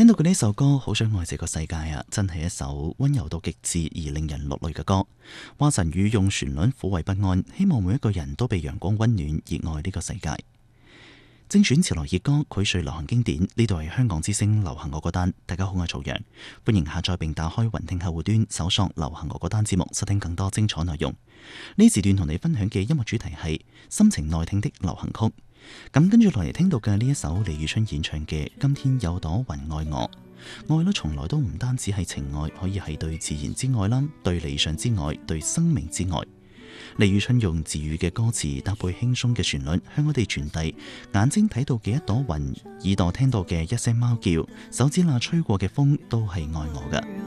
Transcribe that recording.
聽到嘅呢首歌，好想愛這個世界啊！真係一首溫柔到極致而令人落淚嘅歌。華晨宇用旋律撫慰不安，希望每一個人都被陽光溫暖，熱愛呢個世界。精選潮流熱歌，膾萃流行經典。呢度係香港之聲流行我歌單。大家好，我係曹陽，歡迎下載並打開雲聽客戶端，搜索流行我歌單節目，收聽更多精彩內容。呢時段同你分享嘅音樂主題係心情內聽的流行曲。咁跟住落嚟聽到嘅呢一首李宇春演唱嘅《今天有朵雲愛我》，愛呢從來都唔單止係情愛，可以係對自然之愛啦，對理想之愛，對生命之愛。李宇春用治愈嘅歌詞搭配輕鬆嘅旋律，向我哋傳遞眼睛睇到嘅一朵雲，耳朵聽到嘅一聲貓叫，手指罅吹過嘅風都係愛我㗎。